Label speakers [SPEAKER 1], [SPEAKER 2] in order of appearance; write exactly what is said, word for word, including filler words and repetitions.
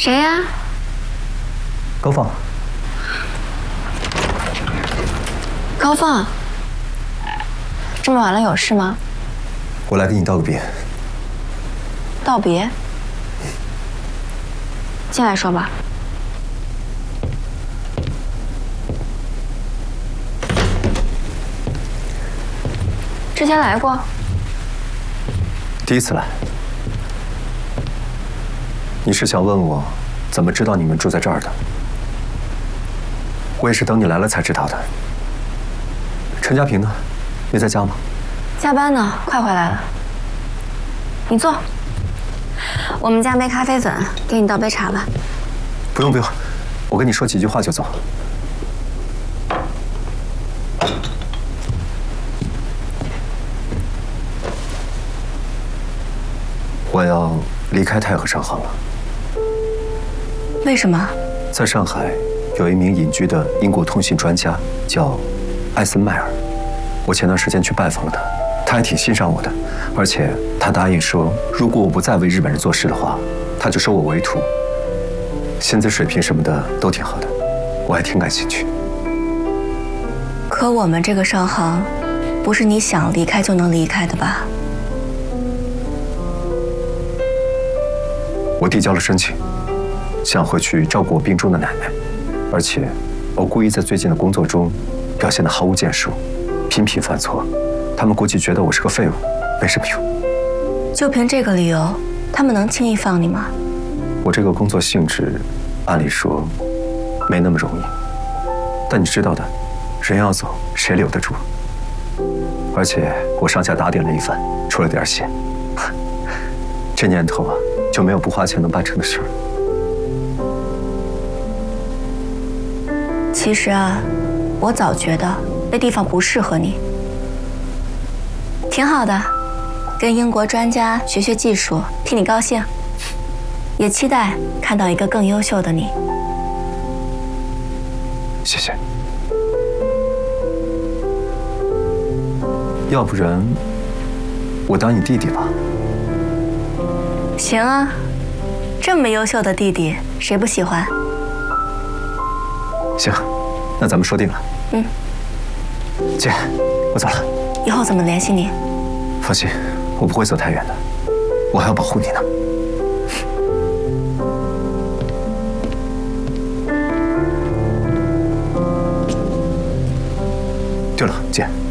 [SPEAKER 1] 谁呀？
[SPEAKER 2] 高放。
[SPEAKER 1] 高放，这么晚了有事吗？
[SPEAKER 2] 我来给你道个别。
[SPEAKER 1] 道别？进来说吧。之前来过？
[SPEAKER 2] 第一次来。你是想问我怎么知道你们住在这儿的？我也是等你来了才知道的。陈家平呢？没在家吗？
[SPEAKER 1] 加班呢，快回来了。你坐。我们家没咖啡粉，给你倒杯茶吧。
[SPEAKER 2] 不用不用，我跟你说几句话就走。我要离开泰和商行了。
[SPEAKER 1] 为什么？
[SPEAKER 2] 在上海有一名隐居的英国通信专家，叫艾森迈尔。我前段时间去拜访了他，他还挺欣赏我的，而且他答应说，如果我不再为日本人做事的话，他就收我为徒。薪资水平什么的都挺好的，我还挺感兴趣。
[SPEAKER 1] 可我们这个商行，不是你想离开就能离开的吧？
[SPEAKER 2] 我递交了申请，想回去照顾我病重的奶奶，而且我故意在最近的工作中表现得毫无建树，频频犯错。他们估计觉得我是个废物，没什么用。
[SPEAKER 1] 就凭这个理由，他们能轻易放你吗？
[SPEAKER 2] 我这个工作性质，按理说没那么容易。但你知道的，人要走，谁留得住？而且我上下打点了一番，出了点血。这年头啊，就没有不花钱能办成的事儿。
[SPEAKER 1] 其实啊，我早觉得这地方不适合你。挺好的，跟英国专家学学技术，替你高兴。也期待看到一个更优秀的你。
[SPEAKER 2] 谢谢。要不然，我当你弟弟吧。
[SPEAKER 1] 行啊，这么优秀的弟弟，谁不喜欢？
[SPEAKER 2] 行，那咱们说定了。
[SPEAKER 1] 嗯。
[SPEAKER 2] 姐，我走了。
[SPEAKER 1] 以后怎么联系你？
[SPEAKER 2] 放心，我不会走太远的，我还要保护你呢。对了，姐。